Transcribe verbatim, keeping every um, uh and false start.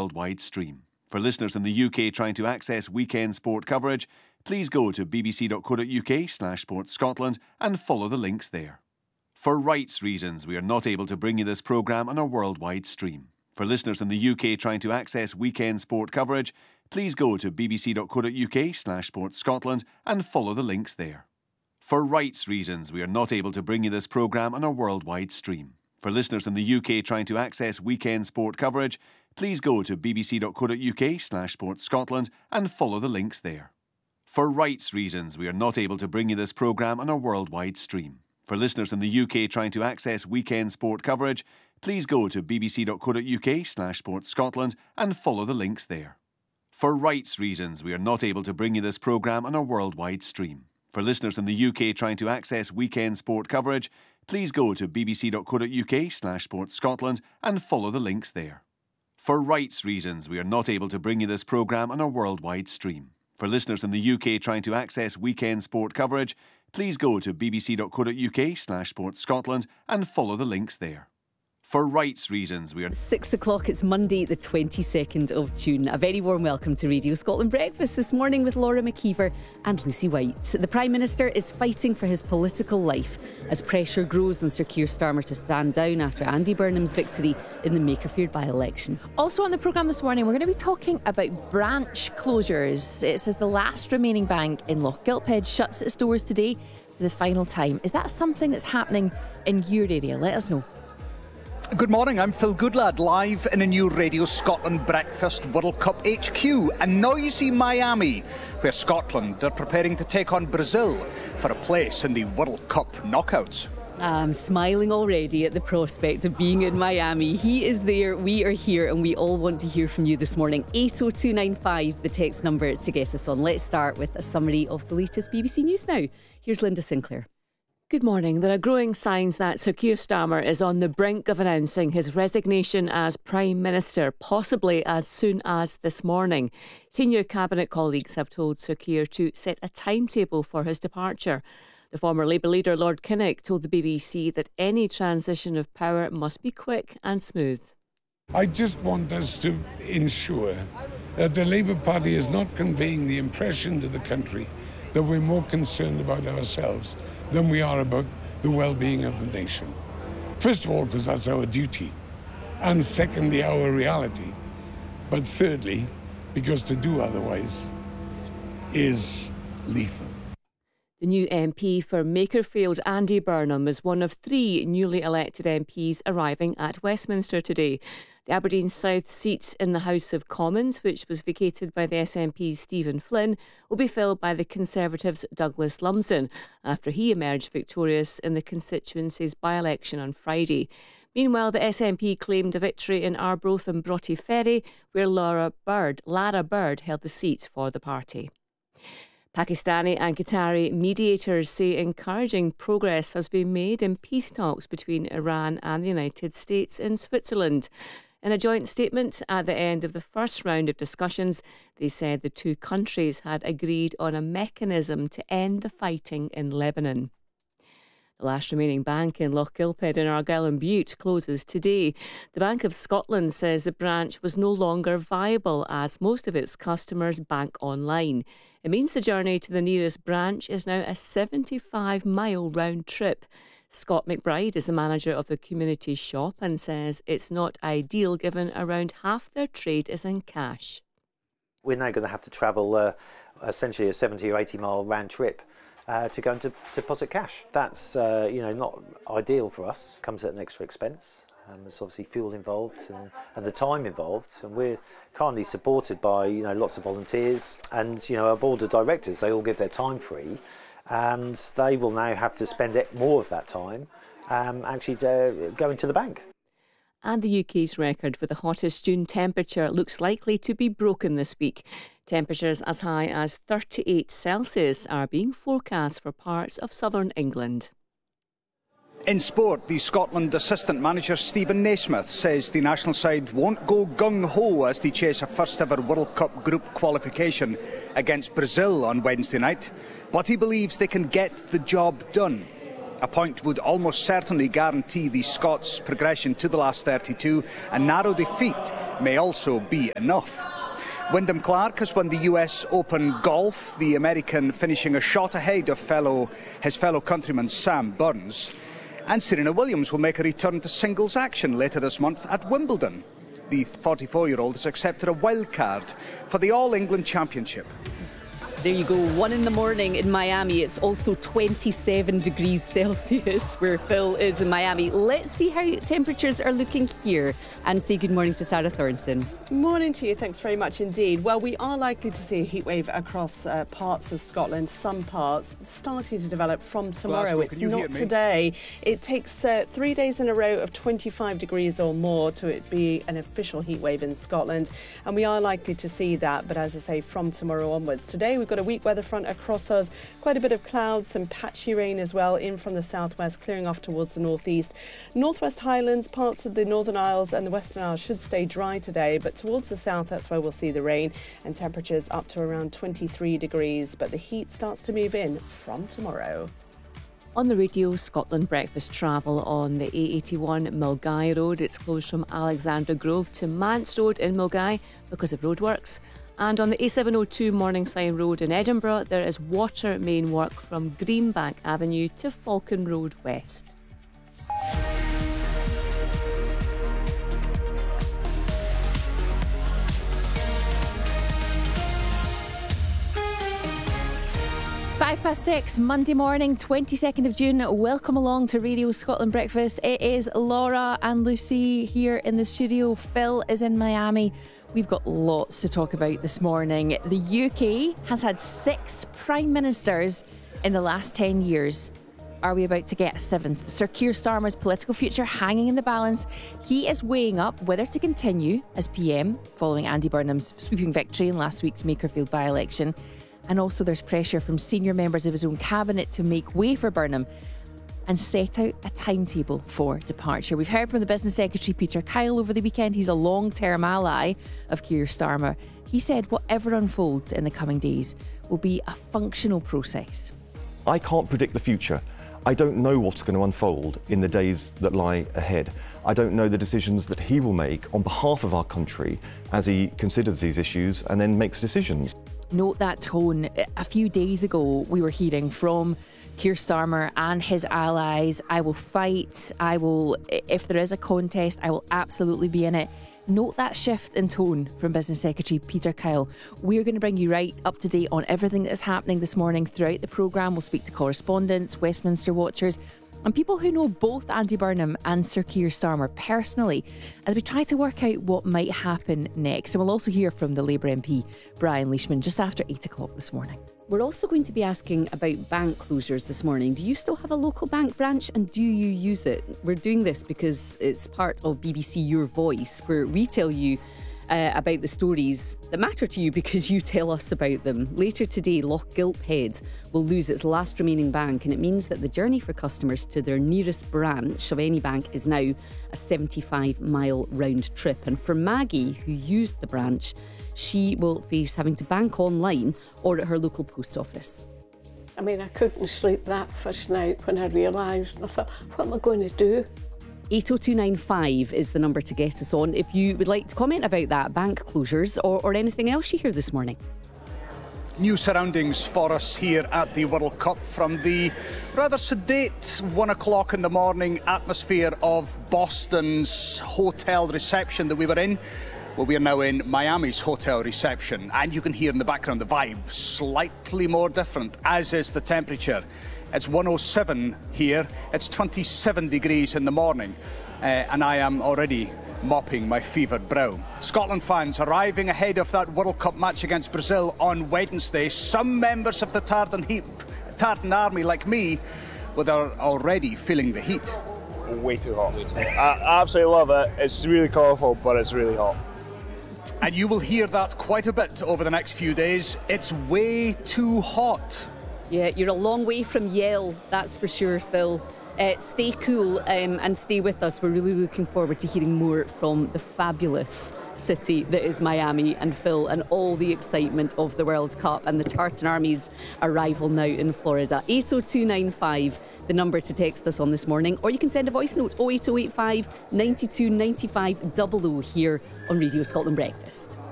worldwide stream. For listeners in the U K trying to access weekend sport coverage, please go to bbc.co.uk slash sports Scotland and follow the links there. For rights reasons, we are not able to bring you this programme on a worldwide stream. For listeners in the U K trying to access weekend sport coverage, please go to bbc.co.uk slash sports Scotland and follow the links there. For rights reasons, we are not able to bring you this programme on a worldwide stream. For listeners in the U K trying to access weekend sport coverage, please go to bbc.co.uk slash sports Scotland and follow the links there. For rights reasons, we are not able to bring you this programme on a worldwide stream. For listeners in the U K trying to access weekend sport coverage, please go to bbc.co.uk slash sports Scotland and follow the links there. For rights reasons, we are not able to bring you this programme on a worldwide stream. For listeners in the U K trying to access weekend sport coverage, please go to bbc.co.uk slash sports Scotland and follow the links there. For rights reasons, we are not able to bring you this programme on a worldwide stream. For listeners in the U K trying to access weekend sport coverage, please go to bbc.co.uk slash sports Scotland and follow the links there. For rights reasons, we are... Six o'clock, it's Monday the twenty-second of June. A very warm welcome to Radio Scotland Breakfast this morning with Laura McKeever and Lucy White. The Prime Minister is fighting for his political life as pressure grows on Sir Keir Starmer to stand down after Andy Burnham's victory in the Makerfield by-election. Also on the programme this morning, we're going to be talking about branch closures. It says the last remaining bank in Loch Gilphead shuts its doors today for the final time. Is that something that's happening in your area? Let us know. Good morning, I'm Phil Goodlad, live in a new Radio Scotland Breakfast World Cup H Q, a noisy Miami, where Scotland are preparing to take on Brazil for a place in the World Cup knockouts. I'm smiling already at the prospect of being in Miami. He is there, we are here, and we all want to hear from you this morning. eight oh two nine five, the text number to get us on. Let's start with a summary of the latest B B C News now. Here's Linda Sinclair. Good morning. There are growing signs that Sir Keir Starmer is on the brink of announcing his resignation as Prime Minister, possibly as soon as this morning. Senior Cabinet colleagues have told Sir Keir to set a timetable for his departure. The former Labour leader, Lord Kinnock, told the B B C that any transition of power must be quick and smooth. I just want us to ensure that the Labour Party is not conveying the impression to the country that we're more concerned about ourselves than we are about the well-being of the nation. First of all, because that's our duty, and secondly, our reality. But thirdly, because to do otherwise is lethal. The new M P for Makerfield, Andy Burnham, is one of three newly elected M Ps arriving at Westminster today. The Aberdeen South seat in the House of Commons, which was vacated by the S N P's Stephen Flynn, will be filled by the Conservatives' Douglas Lumsden, after he emerged victorious in the constituency's by-election on Friday. Meanwhile, the S N P claimed a victory in Arbroath and Broughty Ferry, where Laura Bird, Lara Bird held the seat for the party. Pakistani and Qatari mediators say encouraging progress has been made in peace talks between Iran and the United States in Switzerland. In a joint statement at the end of the first round of discussions, they said the two countries had agreed on a mechanism to end the fighting in Lebanon. The last remaining bank in Loch Gilphead in Argyll and Bute closes today. The Bank of Scotland says the branch was no longer viable as most of its customers bank online. It means the journey to the nearest branch is now a seventy-five mile round trip. Scott McBride is the manager of the community shop and says it's not ideal given around half their trade is in cash. We're now going to have to travel uh, essentially a seventy or eighty mile round trip uh, to go and to deposit cash. That's uh, you know not ideal for us. Comes at an extra expense. Um, there's obviously fuel involved and, and the time involved, and we're kindly supported by you know lots of volunteers and you know our board of directors. They all give their time free, and they will now have to spend it, more of that time um, actually to, going to the bank. And the U K's record for the hottest June temperature looks likely to be broken this week. Temperatures as high as thirty-eight Celsius are being forecast for parts of southern England. In sport, the Scotland assistant manager Stephen Naismith says the national side won't go gung-ho as they chase a first-ever World Cup group qualification against Brazil on Wednesday night, but he believes they can get the job done. A point would almost certainly guarantee the Scots progression to the last thirty-two. A narrow defeat may also be enough. Wyndham Clark has won the U S Open golf, the American finishing a shot ahead of fellow, his fellow countryman Sam Burns. And Serena Williams will make a return to singles action later this month at Wimbledon. The forty-four-year-old has accepted a wild card for the All England Championship. There you go, one in the morning in Miami. It's also twenty-seven degrees Celsius where Phil is in Miami. Let's see how temperatures are looking here and say good morning to Sarah Thornton. Morning to you, thanks very much indeed. Well, we are likely to see a heatwave across uh, parts of Scotland, some parts starting to develop from tomorrow. Glasgow, it's not today. It takes uh, three days in a row of twenty-five degrees or more to it be an official heatwave in Scotland, and we are likely to see that, but as I say, from tomorrow onwards. Today we've got a weak weather front across us, quite a bit of clouds, some patchy rain as well in from the southwest, clearing off towards the northeast. Northwest Highlands, parts of the Northern Isles and the Western Isles should stay dry today, but towards the south that's where we'll see the rain, and temperatures up to around twenty-three degrees, but the heat starts to move in from tomorrow. On the radio, Scotland Breakfast travel on the A eighty-one Milngavie Road. It's closed from Alexandra Grove to Mance Road in Milngavie because of roadworks. And on the A seven oh two Morningside Road in Edinburgh, there is water main work from Greenbank Avenue to Falcon Road West. Five past six, Monday morning, twenty-second of June. Welcome along to Radio Scotland Breakfast. It is Laura and Lucy here in the studio. Phil is in Miami. We've got lots to talk about this morning. The U K has had six prime ministers in the last ten years. Are we about to get a seventh? Sir Keir Starmer's political future hanging in the balance. He is weighing up whether to continue as P M following Andy Burnham's sweeping victory in last week's Makerfield by-election. And also there's pressure from senior members of his own cabinet to make way for Burnham and set out a timetable for departure. We've heard from the Business Secretary Peter Kyle over the weekend. He's a long-term ally of Keir Starmer. He said whatever unfolds in the coming days will be a functional process. I can't predict the future. I don't know what's going to unfold in the days that lie ahead. I don't know the decisions that he will make on behalf of our country as he considers these issues and then makes decisions. Note that tone. A few days ago, we were hearing from Keir Starmer and his allies, I will fight, I will, if there is a contest, I will absolutely be in it. Note that shift in tone from Business Secretary Peter Kyle. We're going to bring you right up to date on everything that is happening this morning throughout the programme. We'll speak to correspondents, Westminster watchers, and people who know both Andy Burnham and Sir Keir Starmer personally as we try to work out what might happen next. And we'll also hear from the Labour M P, Brian Leishman, just after eight o'clock this morning. We're also going to be asking about bank closures this morning. Do you still have a local bank branch and do you use it? We're doing this because it's part of B B C Your Voice, where we tell you uh, about the stories that matter to you because you tell us about them. Later today, Loch Gilphead will lose its last remaining bank, and it means that the journey for customers to their nearest branch of any bank is now a seventy-five mile round trip. And for Maggie, who used the branch, she will face having to bank online or at her local post office. I mean, I couldn't sleep that first night when I realised, I thought, what am I going to do? eight oh two nine five is the number to get us on if you would like to comment about that, bank closures or, or anything else you hear this morning. New surroundings for us here at the World Cup from the rather sedate one o'clock in the morning atmosphere of Boston's hotel reception that we were in. Well, we are now in Miami's hotel reception, and you can hear in the background the vibe slightly more different, as is the temperature. It's one oh seven here, it's twenty-seven degrees in the morning, uh, and I am already mopping my fevered brow. Scotland fans arriving ahead of that World Cup match against Brazil on Wednesday. Some members of the Tartan, heat, Tartan Army, like me, well, they're already feeling the heat. Way too hot. Way too hot. I absolutely love it. It's really colourful, but it's really hot. And you will hear that quite a bit over the next few days. It's way too hot. Yeah, you're a long way from Yale, that's for sure, Phil. Uh, stay cool um, and stay with us. We're really looking forward to hearing more from the fabulous city that is Miami, and Phil, and all the excitement of the World Cup and the Tartan Army's arrival now in Florida. eight oh two nine five, the number to text us on this morning, or you can send a voice note oh eight oh eight five, nine two nine five, double oh here on Radio Scotland Breakfast.